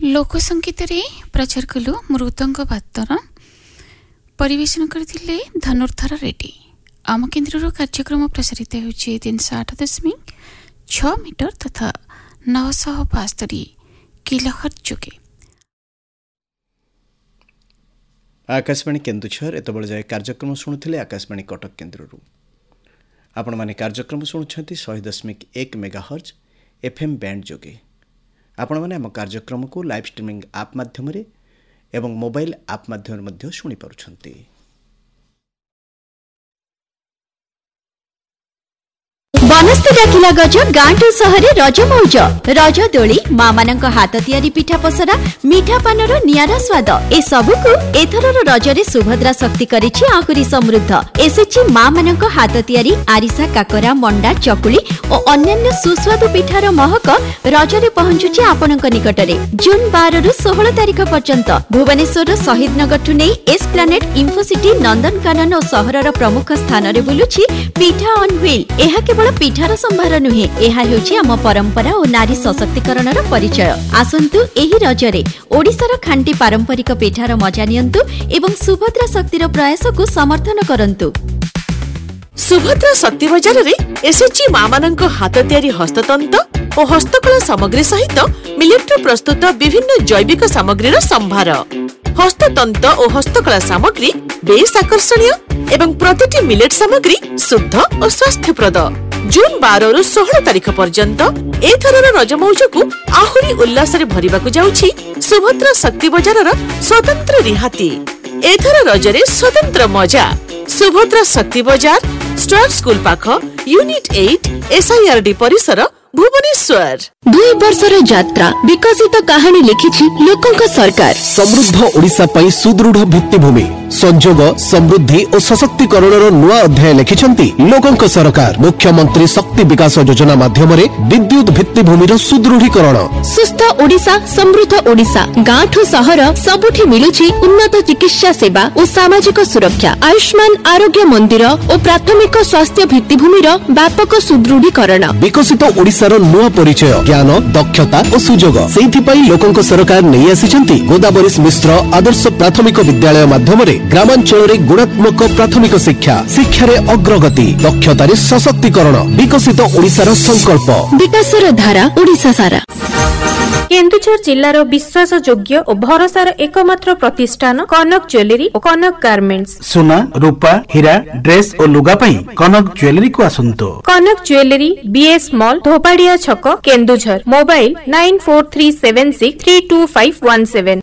लोकसंगीत प्रचार कलु मृदंग बादर परिवेशन करथिले धनुर्धर रेड्डी। आम केन्द्र कार्यक्रम प्रसारित होउछि 308.6 मीटर तथा 972 किलोहर्ट्ज जोगे। आकाशवाणी केन्दुझर एतबेले जाए कार्यक्रम शुणुथिले आकाशवाणी कटक केन्द्ररू। आपण माने कार्यक्रम शुणुछंती 100.1 मेगाहर्ट्ज एफएम बैंड जोगे। आपण माने हम कार्यक्रम को लाइव स्ट्रीमिंग ऐप माध्यम एवं मोबाइल ऐप माध्यम शुणी पारुछंती। बनस्ते डाकिला गज गांठू सहरे रज मौज रज दोली माँ मानक हाथ तियारी पिठा पसरा मीठा पानर नियारा स्वाद ए सबुकु एथरर रजरे सुभद्रा शक्ति करिछि आहुरी समृद्ध। एसेछि माँ मानक हाथ तियारी आरिसा काकरा मंडा चकुली और अन्यान्य सुस्वादु पिठार महक रजरे पहुंचुछि आपनक निकटरे। जून 12 रु 16 तारिख पर्यंत भुवनेश्वर शहीद नगर ठु नै एस्प्लानेड इन्फोसिटी नंदनकानन और सहरर प्रमुख स्थान रे बुलुछि पिठा ऑन व्हील। एहा केवल पिठार संभार नुहे, एहा हेउछि आम परंपरा और नारी सशक्तिकरणर परिचय। आसंतु एही रजरे ओडिसार खांटी पारंपरिक पिठार मजा नियंतु एवं सुभद्रा शक्तिर प्रयास को समर्थन करंतु। सुभद्रा शक्ति बजार रे एसएचजी माँ मानक हाथ तैयारी हस्ततंत और हस्तकला सामग्री सहित मिलेट प्रस्तुत विभिन्न जैविक सामग्रीर संभार। हस्ततंत और हस्तकला सामग्री बेस आकर्षणीय एवं प्रतिटी मिलेट सामग्री शुद्ध और स्वास्थ्यप्रद। जून 12 रु 16 तारिख पर्यंत एथरर रज मौज को आहुरी उल्लास रे भरिबाकु जाउछि सुभद्रा शक्ति बजारर स्वतंत्र रिहाती। एथर रजरे स्वतंत्र मजा। सुभद्रा शक्ति बजार स्टार स्कूल पाख यूनिट 8 SIRD परिसर भुवनेश्वर। 2 वर्षर यात्रा विकसित कहानी लिखिछि लोकंक सरकार। समृद्ध ओडिशा पई सुदृढ़ भित्तिभूमि संजोग समृद्धि और सशक्तिकरणर नुआ अध्याय लिखिछंती लोकंक सरकार। मुख्यमंत्री शक्ति विकास योजना माध्यम विद्युत भित्तिभूमिर सुदृढ़ीकरण। सुस्थ ओडिशा समृद्ध ओडिशा गांठू सहर सबुठी मिलुछि उन्नत चिकित्सा सेवा और सामाजिक सुरक्षा। आयुष्मान आरोग्य मंदिर और प्राथमिक स्वास्थ्य भित्तिभूमिर व्यापक सुदृढ़ीकरण। विकसित ओडिशार नुआ परिचय ज्ञान दक्षता और सुजोग सेहिथिपई लोकंक सरकार नै आसिछंती गोदावरी मिश्र आदर्श प्राथमिक विद्यालय माध्यम ग्रामांचल गुणात्मक प्राथमिक शिक्षा शिक्षारे अग्रगति दक्षतारे सशक्तिकरण विकसित ओडिशार संकल्प विकासर धारा ओडिशा सारा। केन्दुझर जिल्लार विश्वासयोग्य और भरोसार एकमात्र प्रतिष्ठान कनक ज्वेलरी और कनक गार्मेंट्स। सोना रूपा हीरा ड्रेस और लुगा पई कनक ज्वेलरी को आसंतो। कनक ज्वेलरी BS मॉल धोपाड़िया छक केन्दुझर। मोबाइल 943676325517।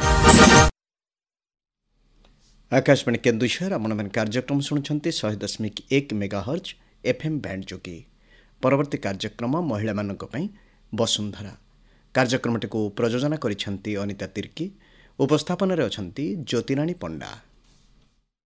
आकाशवाणी केन्दुझर आपण कार्यक्रम शुणुछंती 100.1 मेगाहर्ट्ज एफएम बैंड जोगी। परवर्ती कार्यक्रम महिला मानक पई वसुंधरा। कार्यक्रमटी को प्रयोजना करिछंती अनिता तिर्की। उपस्थापन रे अछंती ज्योतिराणी पंडा।